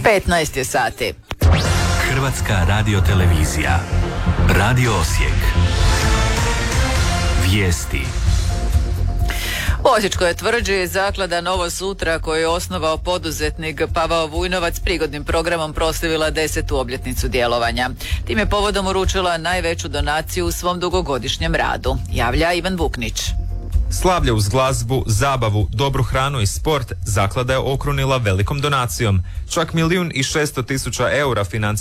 15 je sati. Hrvatska radiotelevizija. Radio Osijek. Vijesti. U Osječkoj tvrđi zaklada Novo sutra koju je osnovao poduzetnik Pavao Vujnovac prigodnim programom proslavila 10. obljetnicu djelovanja. Tim je povodom uručila najveću donaciju u svom dugogodišnjem radu. Javlja Ivan Vuknić. Slavlje uz glazbu, zabavu, dobru hranu i sport zaklada je okrunila velikom donacijom. Čak 1.600.000 eura financijskog